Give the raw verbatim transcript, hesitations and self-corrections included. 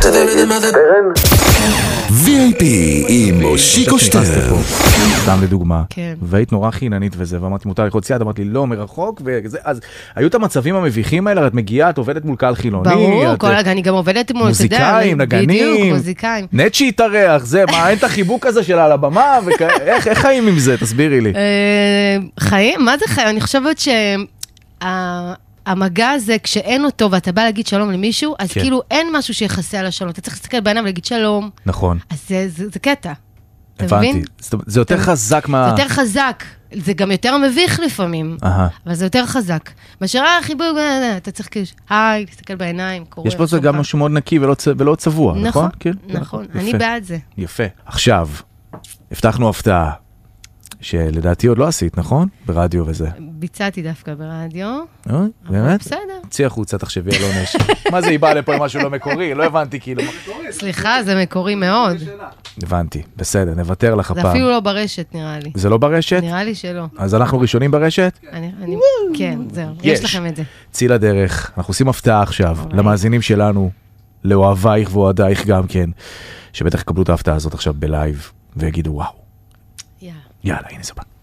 וי איי פי עם מושיקו שטרן. סתם לדוגמה, כן. והיית נורא חיננית וזה, ואמרתי מותר ללחוץ יד, אמרתי לא מרחוק, וזה, אז היו את המצבים המביכים האלה, את מגיעה, את עובדת מול קהל חילוני, ברור, את, כל, אני גם עובדת מול, מוזיקאים, נגנים, בדיוק, מוזיקאים. נט שיתארח, זה, מה, אין את החיבוק הזה שלה על הבמה, וכ... איך, איך חיים עם זה? תסבירי לי. חיים? מה זה חיים? אני חושבת שהמגע הזה, כשאין אותו, ואתה בא להגיד שלום למישהו, אז כן. כאילו אין משהו שיחסה על השלום, אתה צריך להסתכל בעיניים ולהגיד שלום. נכון. אז זה, זה, זה קטע. אתה הבנתי. מבין? זה יותר חזק מה... זה יותר חזק. זה גם יותר מביך לפעמים. אהה. אבל זה יותר חזק. מאשר החיבוק, אתה צריך כאילו, היי, להסתכל בעיניים, קורא. יש פה זה גם משהו מאוד נקי ולא, צ... ולא צבוע, נכון? נכון, כן? נכון. יפה. אני בעד זה. יפה. עכשיו, הבטחנו הפתעה, שלדעתי עוד לא עשית, נכון? ברדיו וזה. ביצעתי דווקא ברדיו. אה? באמת? בסדר. צאי החוצה, תחשבי על עונש. מה זה, היא באה לפה עם משהו לא מקורי? לא הבנתי, כאילו. סליחה, זה מקורי מאוד. הבנתי, בסדר, נוותר לך זה הפעם. אפילו לא ברשת, נראה לי. זה לא ברשת? נראה לי שלא. אז אנחנו ראשונים ברשת? אני, אני, כן, זהו. יש. יש לכם את זה. צאי לדרך, אנחנו עושים הפתעה עכשיו, למאזינים שלנו, לאוהבייך ואוהדייך גם כן, שבטח יקבלו את ההפתעה הזאת עכשיו בלייב, ויגידו וואו. יאללה. יאללה, הנה זה בא.